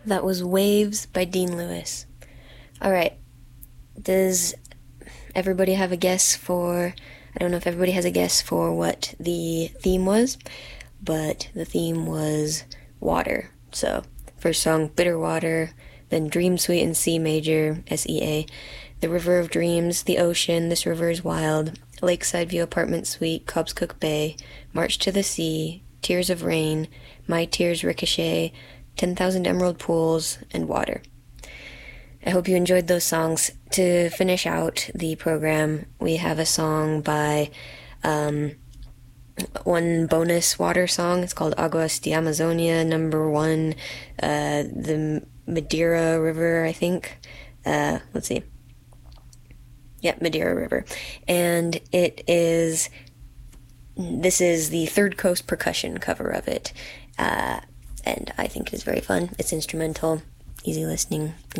That was Waves by Dean Lewis. Alright, does everybody have a guess for... I don't know if everybody has a guess for what the theme was, but the theme was water. So, first song, Bitter Water, then Dream Suite in C major, SEA, The River of Dreams, The Ocean, This River is Wild, Lakeside View Apartment Suite, Cobscook Bay, March to the Sea, Tears of Rain, My Tears Ricochet, 10,000 Emerald Pools, and Water. I hope you enjoyed those songs. To finish out the program, we have a song by one bonus water song. It's called Aguas de Amazonia, number 1, the Madeira River, I think. Let's see. Yep, Madeira River. And this is the Third Coast percussion cover of it. And I think it is very fun. It's instrumental, easy listening.